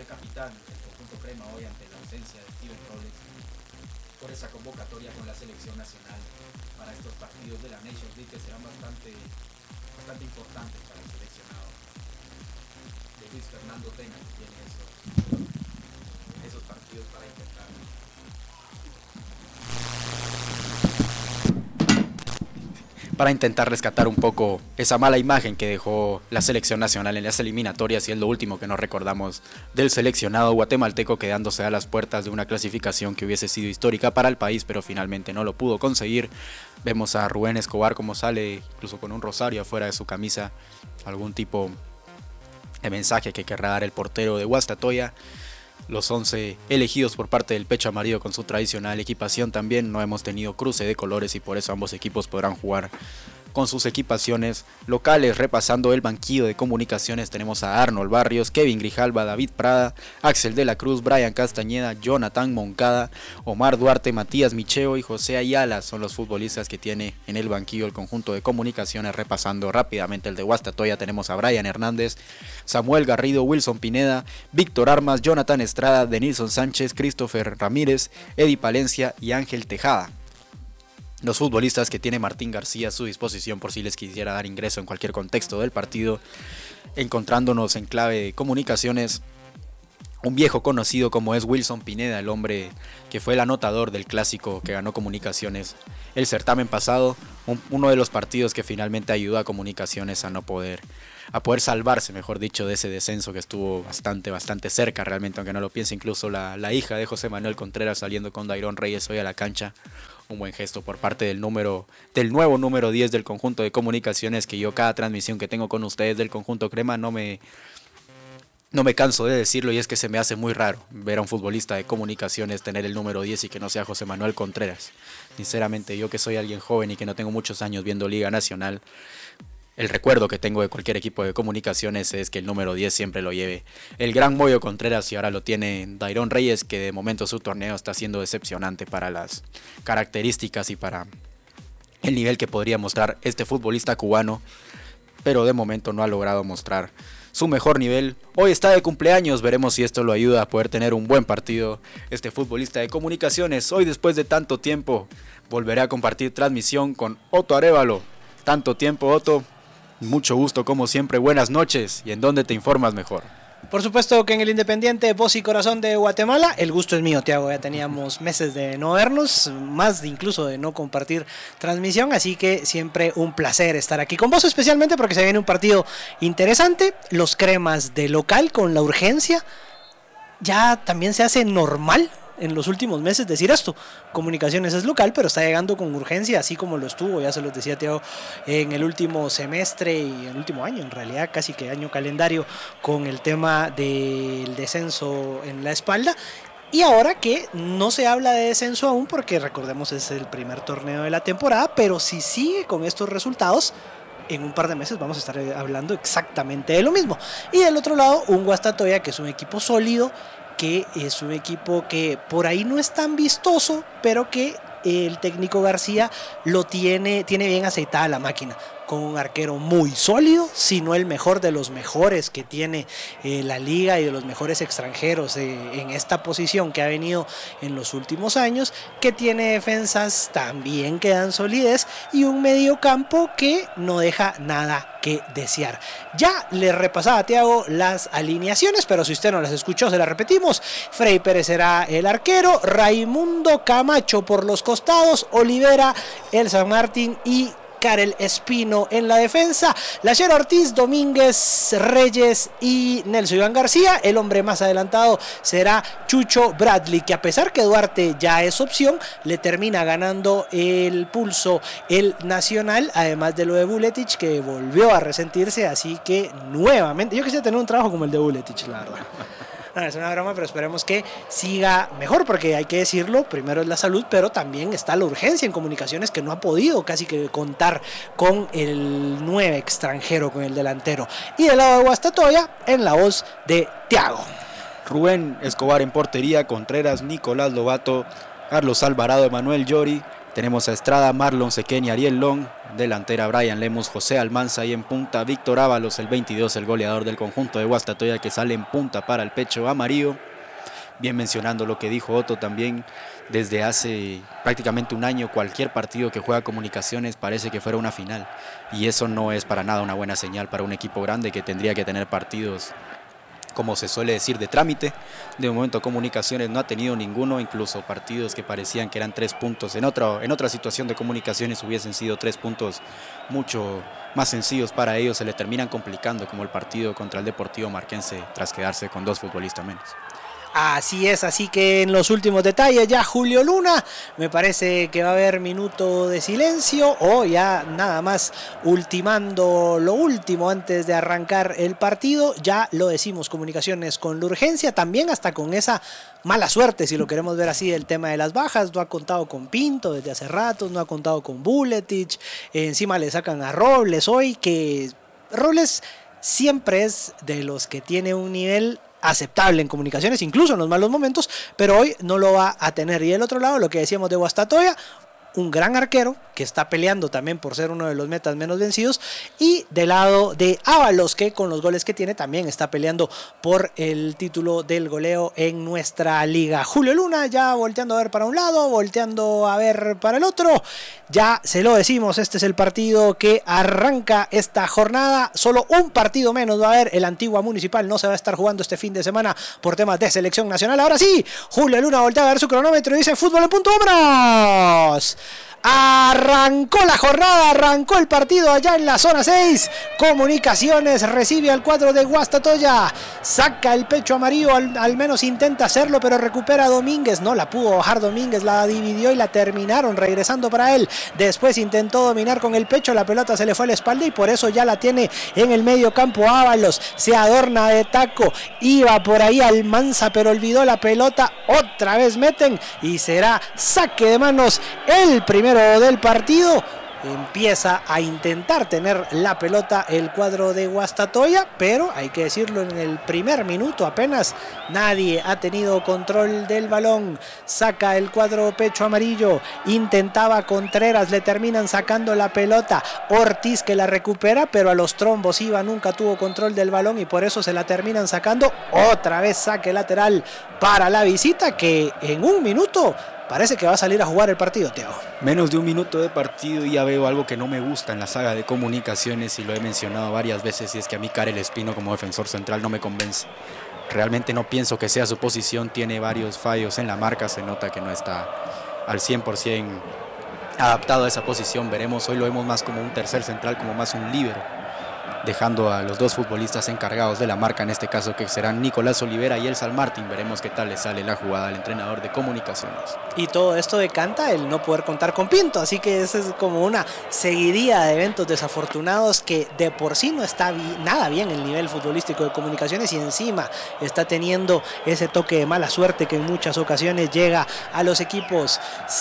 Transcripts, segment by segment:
el capitán del conjunto crema hoy ante la ausencia de Steven Robles por esa convocatoria con la selección nacional para estos partidos de la Nations League que serán bastante importantes para el seleccionado de Luis Fernando Tena, que tiene esos partidos para intentar rescatar un poco esa mala imagen que dejó la selección nacional en las eliminatorias, y es lo último que nos recordamos del seleccionado guatemalteco, quedándose a las puertas de una clasificación que hubiese sido histórica para el país, pero finalmente no lo pudo conseguir. Vemos a Rubén Escobar como sale, incluso con un rosario afuera de su camisa, algún tipo de mensaje que querrá dar el portero de Guastatoya. Los 11 elegidos por parte del Pecho Amarillo con su tradicional equipación también. No hemos tenido cruce de colores y por eso ambos equipos podrán jugar con sus equipaciones locales. Repasando el banquillo de Comunicaciones, tenemos a Arnold Barrios, Kevin Grijalva, David Prada, Axel de la Cruz, Brian Castañeda, Jonathan Moncada, Omar Duarte, Matías Micheo y José Ayala. Son los futbolistas que tiene en el banquillo el conjunto de Comunicaciones. Repasando rápidamente el de Guastatoya, tenemos a Brian Hernández, Samuel Garrido, Wilson Pineda, Víctor Armas, Jonathan Estrada, Denilson Sánchez, Christopher Ramírez, Eddie Palencia y Ángel Tejada. Los futbolistas que tiene Martín García a su disposición por si les quisiera dar ingreso en cualquier contexto del partido. Encontrándonos en clave de Comunicaciones, un viejo conocido como es Wilson Pineda, el hombre que fue el anotador del clásico que ganó Comunicaciones el certamen pasado, uno de los partidos que finalmente ayudó a Comunicaciones a poder salvarse, mejor dicho, de ese descenso que estuvo bastante cerca realmente, aunque no lo piense. Incluso la hija de José Manuel Contreras saliendo con Dairon Reyes hoy a la cancha. Un buen gesto por parte del nuevo número 10 del conjunto de Comunicaciones, que yo cada transmisión que tengo con ustedes del conjunto crema no me canso de decirlo, y es que se me hace muy raro ver a un futbolista de Comunicaciones tener el número 10 y que no sea José Manuel Contreras. Sinceramente, yo que soy alguien joven y que no tengo muchos años viendo Liga Nacional, el recuerdo que tengo de cualquier equipo de Comunicaciones es que el número 10 siempre lo lleve el gran Moyo Contreras, y ahora lo tiene Dairon Reyes, que de momento su torneo está siendo decepcionante para las características y para el nivel que podría mostrar este futbolista cubano, pero de momento no ha logrado mostrar su mejor nivel. Hoy está de cumpleaños, veremos si esto lo ayuda a poder tener un buen partido este futbolista de Comunicaciones. Hoy, después de tanto tiempo, volveré a compartir transmisión con Otto Arévalo. Tanto tiempo, Otto. Mucho gusto como siempre, buenas noches. ¿Y en dónde te informas mejor? Por supuesto que en el Independiente, voz y corazón de Guatemala. El gusto es mío, Tiago. Ya teníamos meses de no vernos, más incluso de no compartir transmisión, así que siempre un placer estar aquí con vos, especialmente porque se viene un partido interesante. Los cremas de local con la urgencia. Ya también se hace normal en los últimos meses decir esto. Comunicaciones es local, pero está llegando con urgencia, así como lo estuvo, ya se los decía Teo, en el último semestre y el último año, en realidad casi que año calendario, con el tema del descenso en la espalda. Y ahora que no se habla de descenso aún, porque recordemos es el primer torneo de la temporada, pero si sigue con estos resultados, en un par de meses vamos a estar hablando exactamente de lo mismo. Y del otro lado, un Guastatoya que es un equipo sólido, que es un equipo que por ahí no es tan vistoso, pero que el técnico García tiene bien aceitada la máquina, con un arquero muy sólido, si no el mejor de los mejores que tiene la liga y de los mejores extranjeros en esta posición que ha venido en los últimos años, que tiene defensas también que dan solidez y un mediocampo que no deja nada que desear. Ya le repasaba a Tiago las alineaciones, pero si usted no las escuchó, se las repetimos. Frei Pérez será el arquero, Raimundo Camacho por los costados, Olivera, el San Martín y Karel Espino en la defensa, Lachero Ortiz, Domínguez, Reyes y Nelson Iván García. El hombre más adelantado será Chucho Bradley, que a pesar que Duarte ya es opción, le termina ganando el pulso el Nacional, además de lo de Vuletic, que volvió a resentirse, así que nuevamente, yo quisiera tener un trabajo como el de Vuletic, la verdad. No, es una broma, pero esperemos que siga mejor, porque hay que decirlo, primero es la salud, pero también está la urgencia en Comunicaciones, que no ha podido casi que contar con el 9 extranjero, con el delantero. Y del lado de Guastatoya, en la voz de Tiago. Rubén Escobar en portería, Contreras, Nicolás Lobato, Carlos Alvarado, Emanuel Llori, Tenemos a Estrada, Marlon Sequén y Ariel Long, delantera Brian Lemus, José Almanza y en punta Víctor Ábalos, el 22, el goleador del conjunto de Guastatoya, que sale en punta para el pecho amarillo. Bien mencionando lo que dijo Otto también, desde hace prácticamente un año cualquier partido que juega Comunicaciones parece que fuera una final, y eso no es para nada una buena señal para un equipo grande que tendría que tener partidos, como se suele decir, de trámite. De momento Comunicaciones no ha tenido ninguno, incluso partidos que parecían que eran 3 puntos. En otra situación de Comunicaciones hubiesen sido 3 puntos mucho más sencillos para ellos, se les terminan complicando, como el partido contra el Deportivo Marquense tras quedarse con 2 futbolistas menos. Así es, así que en los últimos detalles ya Julio Luna, me parece que va a haber minuto de silencio o ya nada más ultimando lo último antes de arrancar el partido. Ya lo decimos, Comunicaciones con la urgencia, también hasta con esa mala suerte, si lo queremos ver así, el tema de las bajas. No ha contado con Pinto desde hace rato, no ha contado con Buletich, encima le sacan a Robles hoy, que Robles siempre es de los que tiene un nivel aceptable en Comunicaciones, incluso en los malos momentos, pero hoy no lo va a tener. Y el otro lado, lo que decíamos de Guastatoya, un gran arquero que está peleando también por ser uno de los metas menos vencidos, y del lado de Ábalos, que con los goles que tiene también está peleando por el título del goleo en nuestra liga. Julio Luna ya volteando a ver para un lado, volteando a ver para el otro. Ya se lo decimos, este es el partido que arranca esta jornada. Solo un partido menos va a haber. El Antigua Municipal no se va a estar jugando este fin de semana por temas de selección nacional. Ahora sí, Julio Luna voltea a ver su cronómetro y dice: fútbol en punto, ¡vámonos! Arrancó la jornada, arrancó el partido allá en la zona 6. Comunicaciones recibe al cuadro de Guastatoya, saca el pecho amarillo, al menos intenta hacerlo, pero recupera Domínguez. No la pudo bajar Domínguez, la dividió y la terminaron regresando para él. Después intentó dominar con el pecho, la pelota se le fue a la espalda y por eso ya la tiene en el medio campo Ábalos. Se adorna de taco, iba por ahí Almanza, pero olvidó la pelota. Otra vez meten y será saque de manos el primero del partido. Empieza a intentar tener la pelota el cuadro de Guastatoya, pero hay que decirlo, en el primer minuto apenas nadie ha tenido control del balón. Saca el cuadro pecho amarillo, intentaba Contreras, le terminan sacando la pelota. Ortiz que la recupera, pero a los trombos iba, nunca tuvo control del balón y por eso se la terminan sacando. Otra vez saque lateral para la visita, que en un minuto parece que va a salir a jugar el partido, Thiago. Menos de un minuto de partido y ya veo algo que no me gusta en la saga de Comunicaciones, y lo he mencionado varias veces, y es que a mí Karel Espino como defensor central no me convence. Realmente no pienso que sea su posición, tiene varios fallos en la marca, se nota que no está al 100% adaptado a esa posición. Veremos, hoy lo vemos más como un tercer central, como más un líbero, dejando a los 2 futbolistas encargados de la marca, en este caso que serán Nicolás Olivera y Elsa Martín. Veremos qué tal le sale la jugada al entrenador de Comunicaciones. Y todo esto decanta el no poder contar con Pinto, así que esa es como una seguidilla de eventos desafortunados, que de por sí no está nada bien el nivel futbolístico de Comunicaciones, y encima está teniendo ese toque de mala suerte que en muchas ocasiones llega a los equipos.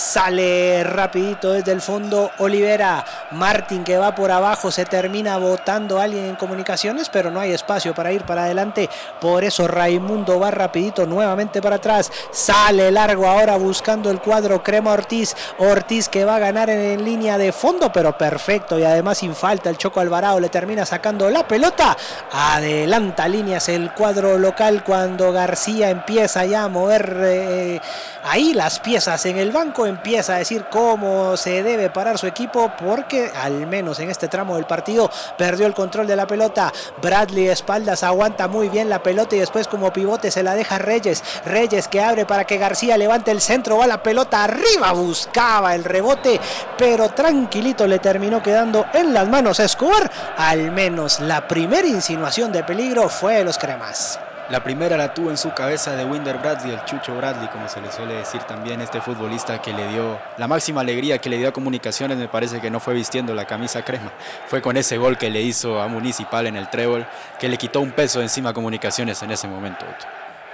Sale rapidito desde el fondo Olivera, Martín que va por abajo, se termina botando alguien en Comunicaciones, pero no hay espacio para ir para adelante, por eso Raimundo va rapidito nuevamente para atrás. Sale largo ahora buscando el cuadro Crema Ortiz, Ortiz que va a ganar en línea de fondo, pero perfecto, y además sin falta el Choco Alvarado le termina sacando la pelota. Adelanta líneas el cuadro local cuando García empieza ya a mover ahí las piezas en el banco, empieza a decir cómo se debe parar su equipo, porque al menos en este tramo del partido perdió el control de la pelota. Bradley espaldas aguanta muy bien la pelota y después como pivote se la deja Reyes que abre para que García levante el centro, va la pelota arriba, buscaba el rebote, pero tranquilito le terminó quedando en las manos a Escobar. Al menos la primera insinuación de peligro fue de los cremas. La primera la tuvo en su cabeza de Winder Bradley, el Chucho Bradley, como se le suele decir también, este futbolista que le dio la máxima alegría que le dio a Comunicaciones. Me parece que no fue vistiendo la camisa crema, fue con ese gol que le hizo a Municipal en el trébol, que le quitó un peso encima a Comunicaciones en ese momento.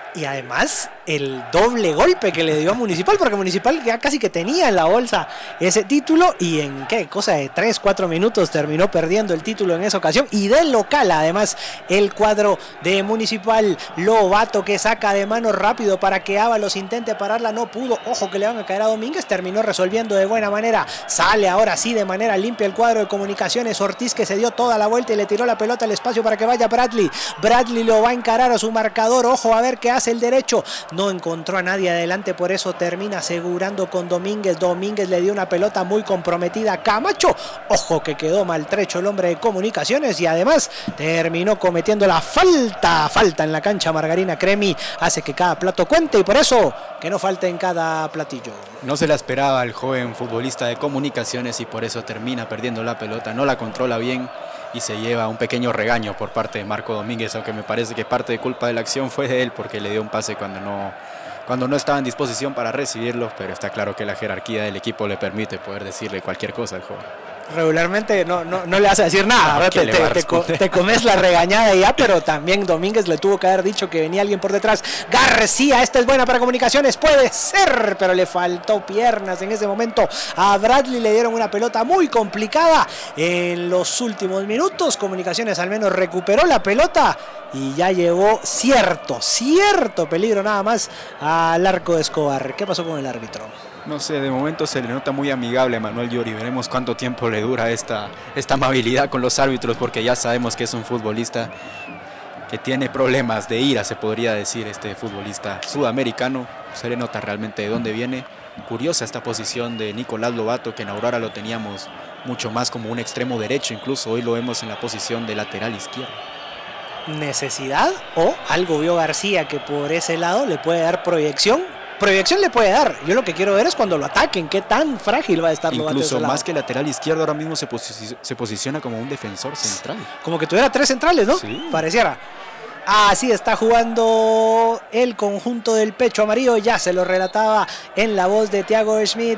Y además el doble golpe que le dio a Municipal, porque Municipal ya casi que tenía en la bolsa ese título y en qué cosa de 3-4 minutos terminó perdiendo el título en esa ocasión y del local. Además el cuadro de Municipal, Lobato que saca de mano rápido para que Ábalos intente pararla, no pudo, ojo que le van a caer a Domínguez, terminó resolviendo de buena manera, sale ahora sí de manera limpia el cuadro de Comunicaciones, Ortiz que se dio toda la vuelta y le tiró la pelota al espacio para que vaya Bradley lo va a encarar a su marcador, ojo a ver qué hace el derecho, no encontró a nadie adelante, por eso termina asegurando con Domínguez le dio una pelota muy comprometida a Camacho, ojo que quedó maltrecho el hombre de Comunicaciones y además terminó cometiendo la falta en la cancha. Margarina Cremi hace que cada plato cuente y por eso que no falte en cada platillo. No se la esperaba el joven futbolista de Comunicaciones y por eso termina perdiendo la pelota, no la controla bien y se lleva un pequeño regaño por parte de Marco Domínguez, aunque me parece que parte de culpa de la acción fue de él porque le dio un pase cuando no estaba en disposición para recibirlo, pero está claro que la jerarquía del equipo le permite poder decirle cualquier cosa al joven. Regularmente no le vas a decir nada, te comes la regañada ya, pero también Domínguez le tuvo que haber dicho que venía alguien por detrás. García, esta es buena para Comunicaciones, puede ser, pero le faltó piernas en ese momento. A Bradley le dieron una pelota muy complicada en los últimos minutos. Comunicaciones al menos recuperó la pelota y ya llevó cierto peligro nada más al arco de Escobar. ¿Qué pasó con el árbitro? No sé, de momento se le nota muy amigable a Manuel Llori. Veremos cuánto tiempo le dura esta amabilidad con los árbitros, porque ya sabemos que es un futbolista que tiene problemas de ira, se podría decir, este futbolista sudamericano. Se le nota realmente de dónde viene. Curiosa esta posición de Nicolás Lobato, que en Aurora lo teníamos mucho más como un extremo derecho, incluso hoy lo vemos en la posición de lateral izquierdo. Necesidad o algo vio García que por ese lado le puede dar proyección le puede dar. Yo lo que quiero ver es cuando lo ataquen, qué tan frágil va a estar Lobato. Incluso más que lateral izquierdo, ahora mismo se posiciona como un defensor central. Como que tuviera 3 centrales, ¿no? Sí. Pareciera. Así está jugando el conjunto del pecho amarillo, ya se lo relataba en la voz de Thiago Schmidt.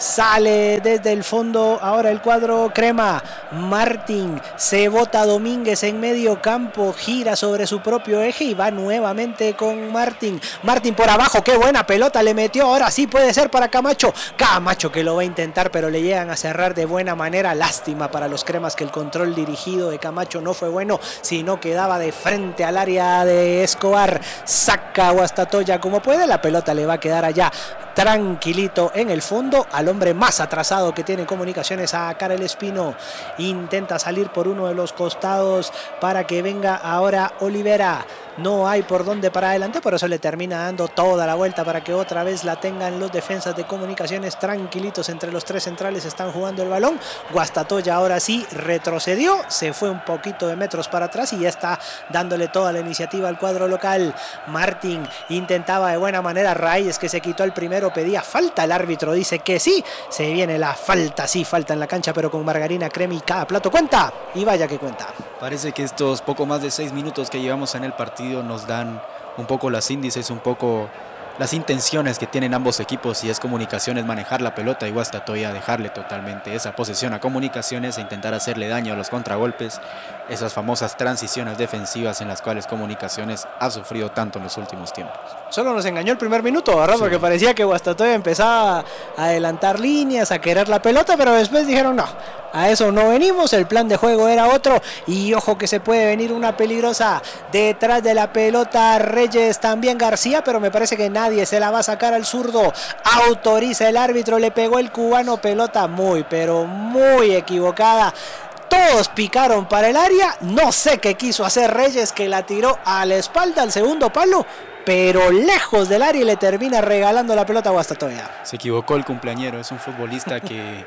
Sale desde el fondo ahora el cuadro crema. Martín se bota Domínguez en medio campo, gira sobre su propio eje y va nuevamente con Martín. Martín por abajo, qué buena pelota le metió, ahora sí puede ser para Camacho. Camacho que lo va a intentar, pero le llegan a cerrar de buena manera. Lástima para los cremas que el control dirigido de Camacho no fue bueno, sino quedaba de frente al área de Escobar. Saca a Guastatoya como puede, la pelota le va a quedar allá tranquilito en el fondo al hombre más atrasado que tiene Comunicaciones, a Karel Espino. Intenta salir por uno de los costados para que venga ahora Olivera. No hay por dónde para adelante, por eso le termina dando toda la vuelta para que otra vez la tengan los defensas de Comunicaciones tranquilitos. Entre los 3 centrales están jugando el balón. Guastatoya ahora sí retrocedió, se fue un poquito de metros para atrás y ya está dándole toda la iniciativa al cuadro local. Martín intentaba de buena manera, Reyes que se quitó el primero, pedía falta, el árbitro dice que sí, se viene la falta, sí, falta en la cancha, pero con Margarina Cremi cada plato cuenta, y vaya que cuenta. Parece que estos poco más de 6 minutos que llevamos en el partido nos dan un poco las índices, un poco las intenciones que tienen ambos equipos, y es Comunicaciones manejar la pelota y Guastatoya dejarle totalmente esa posesión a Comunicaciones e intentar hacerle daño a los contragolpes, esas famosas transiciones defensivas en las cuales Comunicaciones ha sufrido tanto en los últimos tiempos. Solo nos engañó el primer minuto, ¿verdad? Sí. Porque parecía que Guastatoya empezaba a adelantar líneas, a querer la pelota, pero después dijeron no, a eso no venimos, el plan de juego era otro, y ojo que se puede venir una peligrosa detrás de la pelota. Reyes, también García, pero me parece que nadie se la va a sacar al zurdo. Autoriza el árbitro, le pegó el cubano, pelota muy, pero muy equivocada. Todos picaron para el área, no sé qué quiso hacer Reyes, que la tiró a la espalda al segundo palo, pero lejos del área y le termina regalando la pelota a Guastatoya. Se equivocó el cumpleañero, es un futbolista que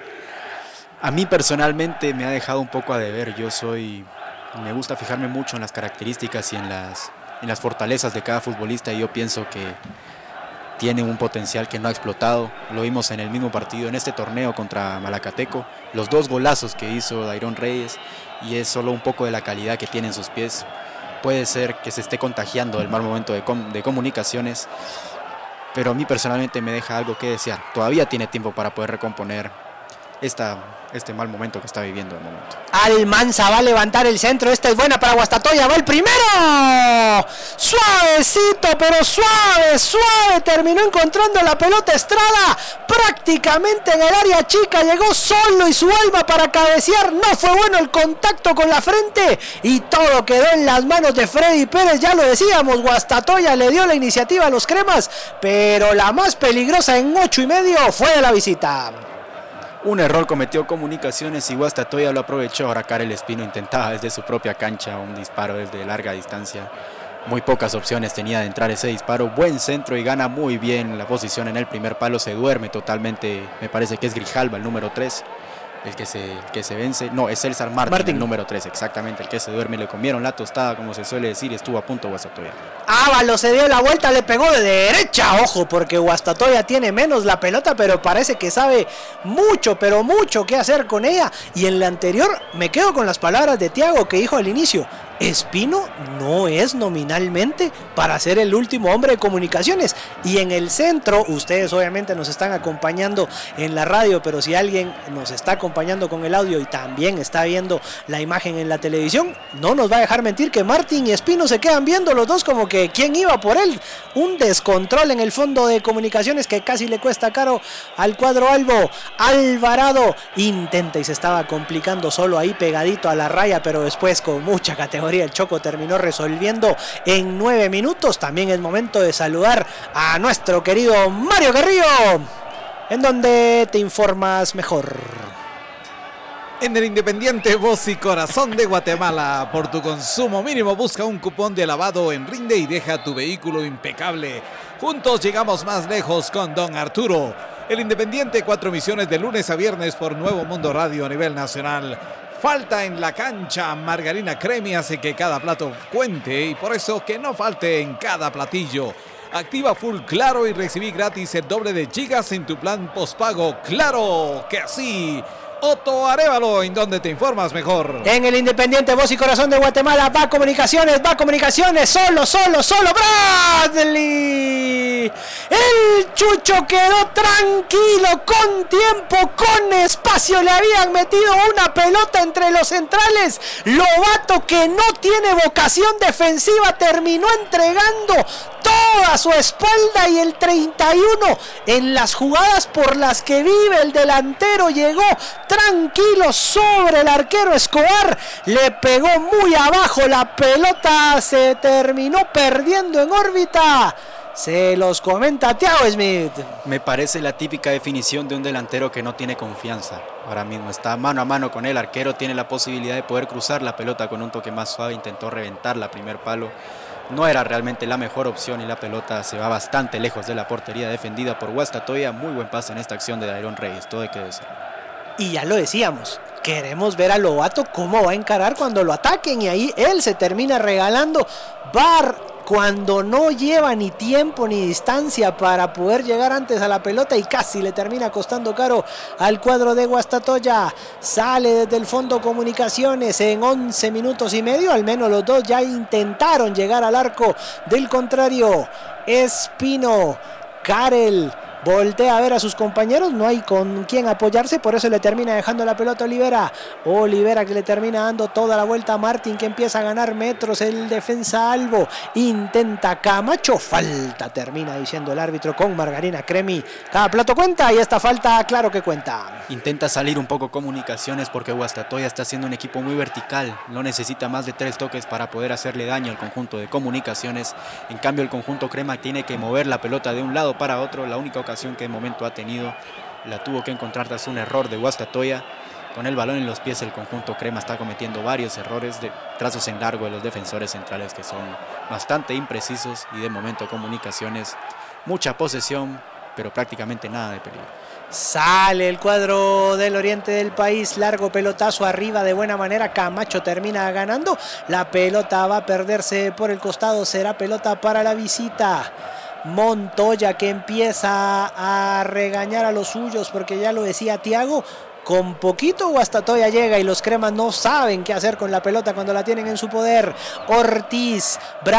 a mí personalmente me ha dejado un poco a deber. Me gusta fijarme mucho en las características y en las fortalezas de cada futbolista, y yo pienso que tiene un potencial que no ha explotado. Lo vimos en el mismo partido, en este torneo contra Malacateco, los 2 golazos que hizo Dairon Reyes, y es solo un poco de la calidad que tiene en sus pies. Puede ser que se esté contagiando el mal momento de Comunicaciones, pero a mí personalmente me deja algo que desear. Todavía tiene tiempo para poder recomponer este mal momento que está viviendo de momento. Almanza va a levantar el centro. Esta es buena para Guastatoya. Va el primero. Suavecito, pero suave. Terminó encontrando la pelota Estrada. Prácticamente en el área chica. Llegó solo y su alma para cabecear. No fue bueno el contacto con la frente. Y todo quedó en las manos de Freddy Pérez. Ya lo decíamos. Guastatoya le dio la iniciativa a los cremas. Pero la más peligrosa en 8.5 fue de la visita. Un error cometió Comunicaciones y Guastatoya lo aprovechó. Ahora Karel Espino intentaba desde su propia cancha un disparo desde larga distancia. Muy pocas opciones tenía de entrar ese disparo. Buen centro y gana muy bien la posición en el primer palo. Se duerme totalmente. Me parece que es Grijalva, el número 3. El que se vence. No, es César Martín, el número 3, exactamente. El que se duerme. Le comieron la tostada, como se suele decir, y estuvo a punto Guastatoya. Ábalos se dio la vuelta, le pegó de derecha. Ojo, porque Guastatoya tiene menos la pelota, pero parece que sabe mucho, pero mucho qué hacer con ella. Y en la anterior me quedo con las palabras de Thiago que dijo al inicio. Espino no es nominalmente para ser el último hombre de Comunicaciones. Y en el centro, ustedes obviamente nos están acompañando en la radio, pero si alguien nos está acompañando con el audio y también está viendo la imagen en la televisión, no nos va a dejar mentir que Martín y Espino se quedan viendo los dos como que quién iba por él. Un descontrol en el fondo de Comunicaciones que casi le cuesta caro al cuadro albo. Alvarado intenta y se estaba complicando solo ahí pegadito a la raya, pero después con mucha categoría el Choco terminó resolviendo en 9 minutos. También es momento de saludar a nuestro querido Mario Carrillo, en donde te informas mejor. En el Independiente, voz y corazón de Guatemala. Por tu consumo mínimo busca un cupón de lavado en Rinde y deja tu vehículo impecable. Juntos llegamos más lejos con Don Arturo. El Independiente, 4 emisiones de lunes a viernes por Nuevo Mundo Radio a nivel nacional. Falta en la cancha, Margarina Cremi hace que cada plato cuente y por eso que no falte en cada platillo. Activa Full Claro y recibí gratis el doble de gigas en tu plan postpago. ¡Claro que sí! Otto Arévalo, en donde te informas mejor. En el Independiente, voz y corazón de Guatemala, va Comunicaciones, solo Bradley. El Chucho quedó tranquilo, con tiempo, con espacio, le habían metido una pelota entre los centrales. Lobato, que no tiene vocación defensiva, terminó entregando toda su espalda y el 31 en las jugadas por las que vive el delantero llegó tranquilo sobre el arquero Escobar, le pegó muy abajo, la pelota se terminó perdiendo en órbita. Se los comenta Thiago Smith. Me parece la típica definición de un delantero que no tiene confianza. Ahora mismo está mano a mano con el arquero, tiene la posibilidad de poder cruzar la pelota con un toque más suave, intentó reventar la primer palo. No era realmente la mejor opción y la pelota se va bastante lejos de la portería defendida por Guastatoya. Muy buen pase en esta acción de Dairon Reyes, todo hay que decir. Y ya lo decíamos, queremos ver a Lobato cómo va a encarar cuando lo ataquen y ahí él se termina regalando. Cuando no lleva ni tiempo ni distancia para poder llegar antes a la pelota y casi le termina costando caro al cuadro de Guastatoya. Sale desde el fondo Comunicaciones en 11 minutos y medio, al menos los dos ya intentaron llegar al arco del contrario. Espino, Karel voltea a ver a sus compañeros, no hay con quién apoyarse, por eso le termina dejando la pelota a Olivera que le termina dando toda la vuelta a Martín, que empieza a ganar metros. El defensa Albo intenta Camacho, falta, termina diciendo el árbitro con Margarina Cremi. Cada plato cuenta y esta falta claro que cuenta. Intenta salir un poco Comunicaciones porque Guastatoya está siendo un equipo muy vertical, no necesita más de 3 toques para poder hacerle daño al conjunto de Comunicaciones. En cambio el conjunto crema tiene que mover la pelota de un lado para otro. La única ocasión que de momento ha tenido la tuvo que encontrar tras un error de Guastatoya. Con el balón en los pies el conjunto crema está cometiendo varios errores de trazos en largo de los defensores centrales que son bastante imprecisos, y de momento Comunicaciones mucha posesión pero prácticamente nada de peligro. Sale el cuadro del oriente del país, largo pelotazo arriba de buena manera, Camacho termina ganando, la pelota va a perderse por el costado, será pelota para la visita. Montoya que empieza a regañar a los suyos porque ya lo decía Thiago, con poquito Guastatoya llega y los cremas no saben qué hacer con la pelota cuando la tienen en su poder. Ortiz, Bradley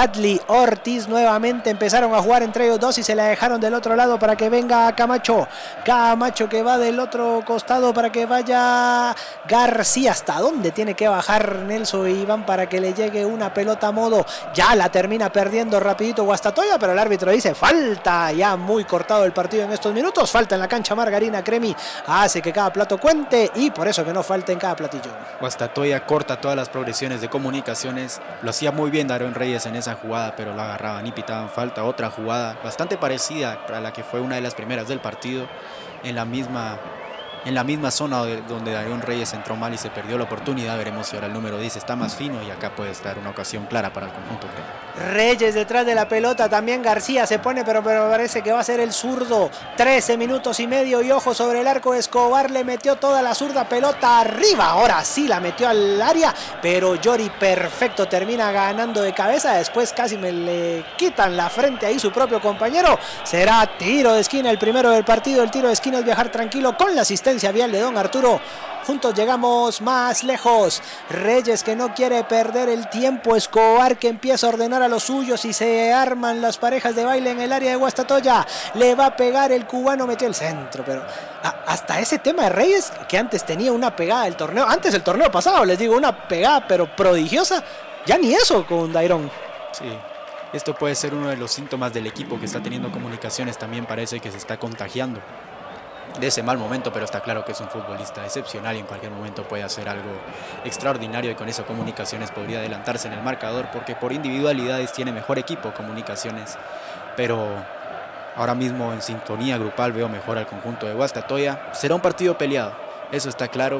Ortiz nuevamente empezaron a jugar entre ellos dos y se la dejaron del otro lado para que venga Camacho. Camacho que va del otro costado para que vaya García. ¿Hasta dónde tiene que bajar Nelson Iván para que le llegue una pelota a modo? Ya la termina perdiendo rapidito Guastatoya, pero el árbitro dice falta. Ya muy cortado el partido en estos minutos. Falta en la cancha Margarina Cremi. Hace que cada plato cuente y por eso que no falte en cada platillo. Guastatoya corta todas las progresiones de Comunicaciones. Lo hacía muy bien Darío Reyes en esa jugada, pero lo agarraban y pitaban falta. Otra jugada bastante parecida a la que fue una de las primeras del partido, en la misma zona donde Darío Reyes entró mal y se perdió la oportunidad. Veremos si ahora el número 10 está más fino y acá puede estar una ocasión clara para el conjunto. Reyes detrás de la pelota, también García se pone, pero parece que va a ser el zurdo. 13 minutos y medio y ojo sobre el arco. Escobar le metió toda la zurda pelota arriba. Ahora sí la metió al área, pero Yori perfecto termina ganando de cabeza. Después casi le quitan la frente ahí su propio compañero. Será tiro de esquina, el primero del partido. El tiro de esquina es viajar tranquilo con la asistencia vial de don Arturo. Juntos llegamos más lejos. Reyes que no quiere perder el tiempo. Escobar que empieza a ordenar a los suyos y se arman las parejas de baile en el área de Guastatoya. Le va a pegar el cubano, metió el centro, pero hasta ese tema de Reyes, que antes tenía una pegada del torneo, antes el torneo pasado, les digo, una pegada pero prodigiosa, ya ni eso con Dairon. Sí. Esto puede ser uno de los síntomas del equipo que está teniendo Comunicaciones. También parece que se está contagiando de ese mal momento, pero está claro que es un futbolista excepcional y en cualquier momento puede hacer algo extraordinario, y con eso Comunicaciones podría adelantarse en el marcador, porque por individualidades tiene mejor equipo Comunicaciones, pero ahora mismo en sintonía grupal veo mejor al conjunto de Guastatoya. Será un partido peleado, eso está claro,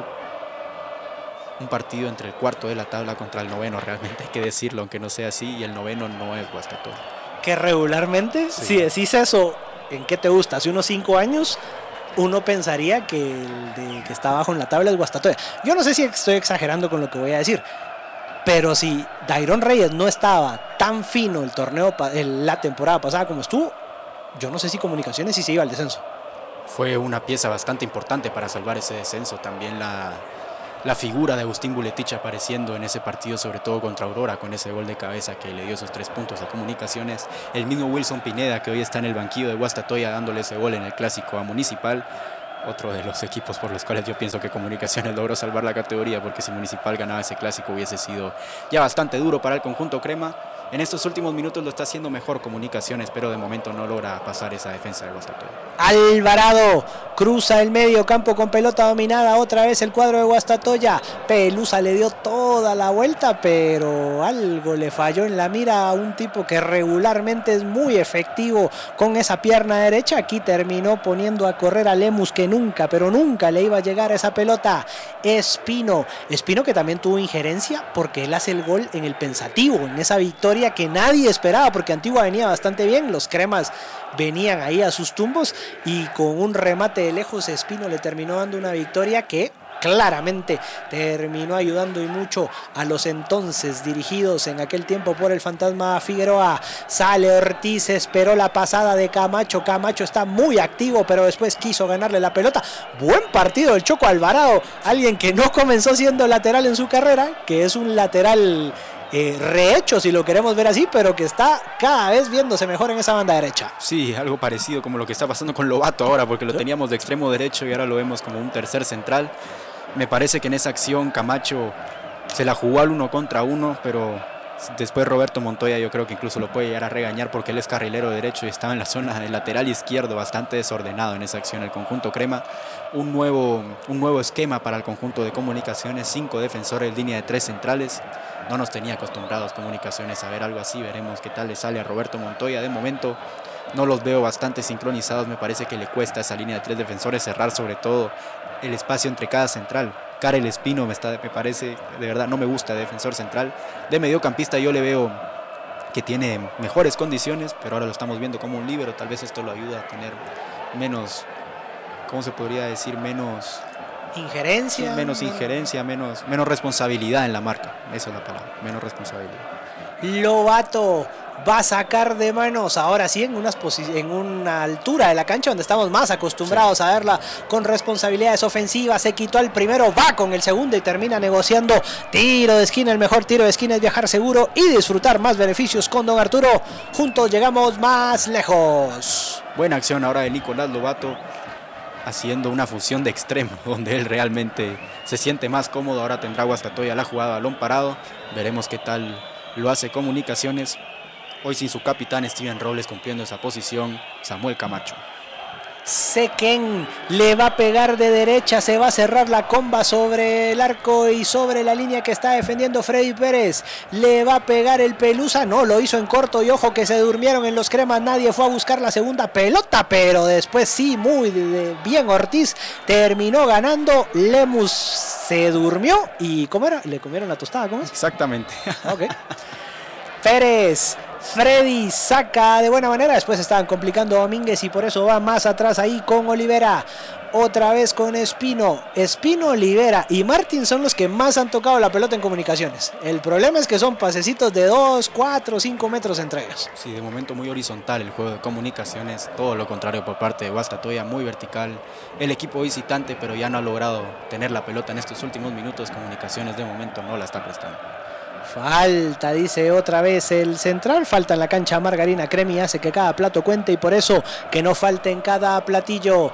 un partido entre el cuarto de la tabla contra el noveno, realmente hay que decirlo, aunque no sea así, y el noveno no es Guastatoya. Que regularmente, si decís eso, ¿en qué te gusta? Hace unos 5 años uno pensaría que el que está abajo en la tabla es Guastatoya. Yo no sé si estoy exagerando con lo que voy a decir, pero si Dairon Reyes no estaba tan fino el torneo, la temporada pasada como estuvo, yo no sé si Comunicaciones sí se iba al descenso. Fue una pieza bastante importante para salvar ese descenso. También la figura de Agustín Buletich apareciendo en ese partido, sobre todo contra Aurora, con ese gol de cabeza que le dio esos 3 puntos a Comunicaciones. El mismo Wilson Pineda, que hoy está en el banquillo de Guastatoya dándole ese gol en el clásico a Municipal. Otro de los equipos por los cuales yo pienso que Comunicaciones logró salvar la categoría, porque si Municipal ganaba ese clásico hubiese sido ya bastante duro para el conjunto crema. En estos últimos minutos lo está haciendo mejor Comunicaciones, pero de momento no logra pasar esa defensa de Guastatoya. Alvarado cruza el medio campo con pelota dominada, otra vez el cuadro de Guastatoya. Pelusa le dio toda la vuelta, pero algo le falló en la mira a un tipo que regularmente es muy efectivo con esa pierna derecha. Aquí terminó poniendo a correr a Lemus, que nunca, pero nunca le iba a llegar a esa pelota. Espino que también tuvo injerencia, porque él hace el gol en el pensativo, en esa victoria que nadie esperaba, porque Antigua venía bastante bien, los cremas venían ahí a sus tumbos, y con un remate de lejos Espino le terminó dando una victoria que claramente terminó ayudando y mucho a los entonces dirigidos en aquel tiempo por el fantasma Figueroa. Sale Ortiz, esperó la pasada de Camacho. Camacho está muy activo, pero después quiso ganarle la pelota. Buen partido del Choco Alvarado, alguien que no comenzó siendo lateral en su carrera, que es un lateral rehecho, si lo queremos ver así, pero que está cada vez viéndose mejor en esa banda derecha. Sí, algo parecido como lo que está pasando con Lobato ahora, porque lo teníamos de extremo derecho y ahora lo vemos como un tercer central. Me parece que en esa acción Camacho se la jugó al 1 contra 1, pero después Roberto Montoya yo creo que incluso lo puede llegar a regañar, porque él es carrilero derecho y estaba en la zona del lateral izquierdo, bastante desordenado en esa acción el conjunto crema. Un nuevo esquema para el conjunto de Comunicaciones, 5 defensores, línea de 3 centrales. No nos tenía acostumbrados Comunicaciones a ver algo así. Veremos qué tal le sale a Roberto Montoya. De momento no los veo bastante sincronizados. Me parece que le cuesta a esa línea de 3 defensores cerrar, sobre todo el espacio entre cada central. Karel Espino me parece, de verdad, no me gusta de defensor central. De mediocampista yo le veo que tiene mejores condiciones, pero ahora lo estamos viendo como un líbero. Tal vez esto lo ayuda a tener menos, ¿cómo se podría decir? Menos injerencia. Menos injerencia, menos responsabilidad en la marca. Esa es la palabra, menos responsabilidad. Lobato va a sacar de manos, ahora sí, en una altura de la cancha donde estamos más acostumbrados a verla con responsabilidades ofensivas. Se quitó el primero, va con el segundo y termina negociando tiro de esquina. El mejor tiro de esquina es viajar seguro y disfrutar más beneficios con don Arturo. Juntos llegamos más lejos. Buena acción ahora de Nicolás Lobato, haciendo una fusión de extremo, donde él realmente se siente más cómodo. Ahora tendrá Guastatoya la jugada balón parado. Veremos qué tal lo hace Comunicaciones. Hoy sin su capitán Steven Robles cumpliendo esa posición, Samuel Camacho. Sequén le va a pegar de derecha, se va a cerrar la comba sobre el arco y sobre la línea que está defendiendo Freddy Pérez. Le va a pegar el Pelusa, no, lo hizo en corto y ojo que se durmieron en los cremas. Nadie fue a buscar la segunda pelota, pero después sí, muy bien Ortiz terminó ganando. Lemus se durmió y ¿cómo era? ¿Le comieron la tostada? ¿Cómo es? Exactamente. Ok. Pérez. Freddy saca de buena manera, después estaban complicando Domínguez y por eso va más atrás ahí con Olivera. Otra vez con Espino. Espino, Olivera y Martín son los que más han tocado la pelota en Comunicaciones. El problema es que son pasecitos de 2, 4, 5 metros entre ellos. Sí, de momento muy horizontal el juego de Comunicaciones, todo lo contrario por parte de Guastatoya, muy vertical. El equipo visitante, pero ya no ha logrado tener la pelota en estos últimos minutos. Comunicaciones de momento no la está prestando. Falta, dice otra vez el central, falta en la cancha Margarina Cremi, hace que cada plato cuente y por eso que no falte en cada platillo.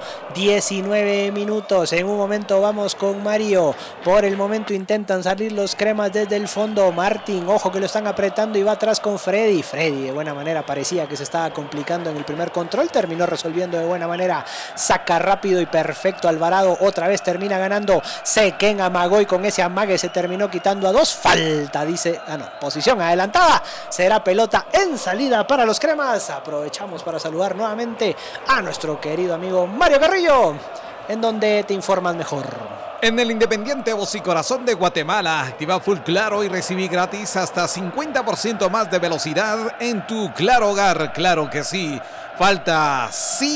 19 minutos, en un momento vamos con Mario, por el momento intentan salir los cremas desde el fondo. Martín, ojo que lo están apretando y va atrás con Freddy. Freddy de buena manera parecía que se estaba complicando en el primer control, terminó resolviendo de buena manera, saca rápido y perfecto Alvarado, otra vez termina ganando Sequén, amagó y con ese amague se terminó quitando a 2, falta, dice. Posición adelantada, será pelota en salida para los cremas. Aprovechamos para saludar nuevamente a nuestro querido amigo Mario Carrillo, en donde te informas mejor. En el Independiente Voz y Corazón de Guatemala, activa Full Claro y recibí gratis hasta 50% más de velocidad en tu Claro Hogar. Claro que sí. Falta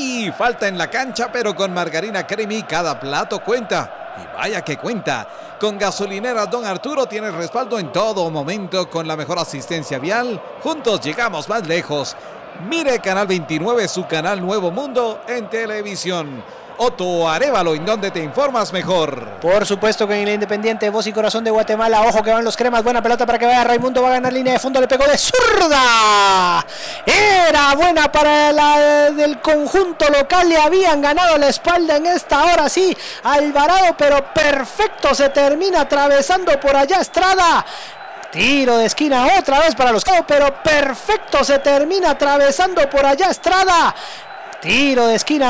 en la cancha, pero con Margarina Cremi cada plato cuenta. Y vaya que cuenta. Con Gasolineras Don Arturo tienes respaldo en todo momento con la mejor asistencia vial. Juntos llegamos más lejos. Mire Canal 29, su canal Nuevo Mundo en televisión. Otto Arévalo, en donde te informas mejor. Por supuesto que en el Independiente Voz y Corazón de Guatemala, ojo que van los cremas, buena pelota para que vaya Raimundo, va a ganar línea de fondo, le pegó de zurda. Era buena para la del conjunto local, le habían ganado la espalda en esta hora, sí, Alvarado, pero perfecto, se termina atravesando por allá Estrada. Tiro de esquina otra vez para los cabos, pero perfecto, se termina atravesando por allá Estrada. Tiro de esquina.